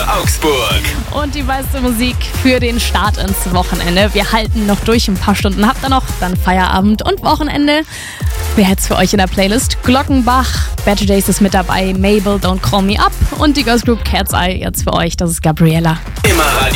für Augsburg. Und die meiste Musik für den Start ins Wochenende. Wir halten noch durch, ein paar Stunden habt ihr noch, dann Feierabend und Wochenende. Wer hätt's für euch in der Playlist? Glockenbach, Better Days ist mit dabei, Mabel, Don't Call Me Up und die Girls Group Cat's Eye jetzt für euch, das ist Gabriella. Immer